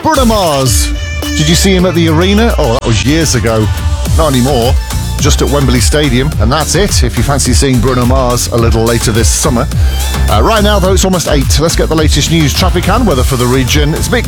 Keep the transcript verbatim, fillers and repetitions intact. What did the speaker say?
Bruno Mars. Did you see him at the arena? Oh, that was years ago. Not anymore. Just at Wembley Stadium, and that's it if you fancy seeing Bruno Mars a little later this summer. Uh, right now, though, it's almost eight. Let's get the latest news, traffic and weather for the region. It's a bit